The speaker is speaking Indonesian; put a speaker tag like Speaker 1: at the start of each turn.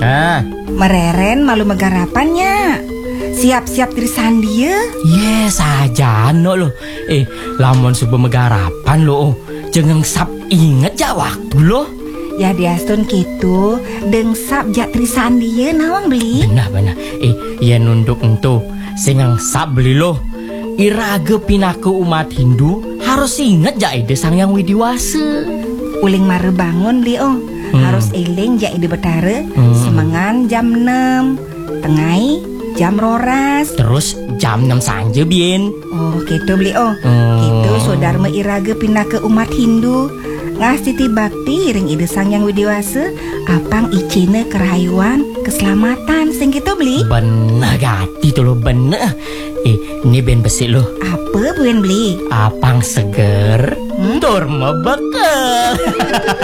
Speaker 1: Mereren malu megarapannya. Siap-siap tirisan dia.
Speaker 2: Yes aja no lo. Lamun subuh megarapan lo. Jangan sap inget ja waktu lo.
Speaker 1: Ya diastun gitu. Dengsap jak tirisan dia nawang beli.
Speaker 2: Benar. Ya nunduk ento. Sengang sap beli lo. Iraga pinaku umat Hindu harus inget ja ide sang yang widiwasa.
Speaker 1: Uling mare bangun beli harus eling jak ide betara. Semangan jam 6, tengai jam roras.
Speaker 2: Terus jam 6 sanja bien.
Speaker 1: Oh gitu beli gitu saudara iraga pindah ke umat Hindu. Ngasih bakti ring ide sang yang widiwasa. Apang icine kerayuan keselamatan sing gitu beli.
Speaker 2: Bener gati tuh lo bener. Ini ben besi lo.
Speaker 1: Apa buen beli?
Speaker 2: Apang seger, dorma bekal.